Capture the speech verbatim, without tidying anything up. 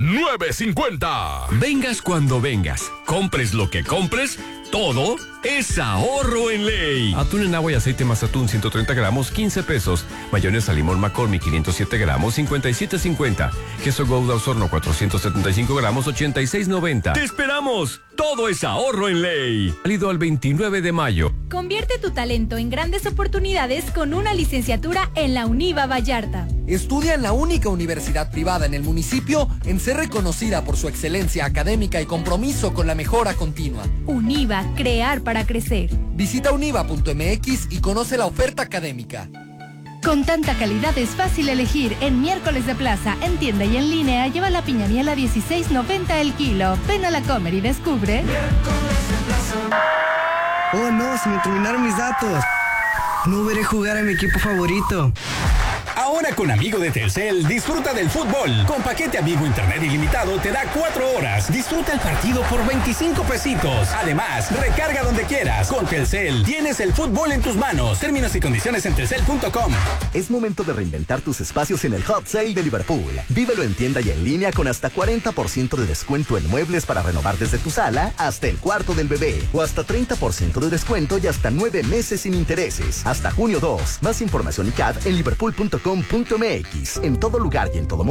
nueve cincuenta. Vengas cuando vengas, compres lo que compres, todo es ahorro en Ley. Atún en agua y aceite Mazatún ciento treinta gramos, quince pesos. Mayonesa limón McCormick quinientos siete gramos, cincuenta y siete cincuenta. Queso Gouda Osorno cuatrocientos setenta y cinco gramos, ochenta y seis noventa. ¡Te esperamos! Todo es ahorro en Ley. Válido al veintinueve de mayo. Convierte tu talento en grandes oportunidades con una licenciatura en la UNIVA Vallarta. Estudia en la única universidad privada en el municipio en ser reconocida por su excelencia académica y compromiso con la mejora continua. UNIVA, crear para crecer. Visita univa punto m x y conoce la oferta académica. Con tanta calidad es fácil elegir. En Miércoles de Plaza, en tienda y en línea, lleva la piña miel a dieciséis noventa el kilo. Ven a la Comer y descubre. Oh no, se me terminaron mis datos. No veré jugar a mi equipo favorito. Ahora con Amigo de Telcel, disfruta del fútbol. Con paquete Amigo Internet ilimitado te da cuatro horas. Disfruta el partido por veinticinco pesitos. Además, recarga donde quieras. Con Telcel, tienes el fútbol en tus manos. Términos y condiciones en telcel punto com. Es momento de reinventar tus espacios en el Hot Sale de Liverpool. Vívelo en tienda y en línea con hasta cuarenta por ciento de descuento en muebles para renovar desde tu sala hasta el cuarto del bebé. O hasta treinta por ciento de descuento y hasta nueve meses sin intereses. Hasta junio dos. Más información y C A D en liverpool punto com punto m x. En todo lugar y en todo momento.